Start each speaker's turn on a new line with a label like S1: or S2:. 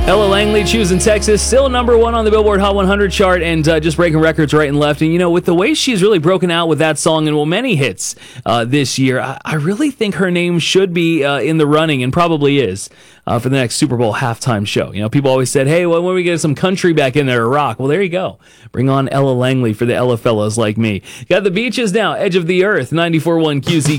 S1: Ella Langley, Choosing Texas, still number one on the Billboard Hot 100 chart and just breaking records right and left. And, with the way she's really broken out with that song and, many hits this year, I really think her name should be in the running and probably is for the next Super Bowl halftime show. People always said, hey, when we get some country back in there or rock? Well, there you go. Bring on Ella Langley for the Ella fellas like me. Got the Beaches now, Edge of the Earth, 94.1 QZ.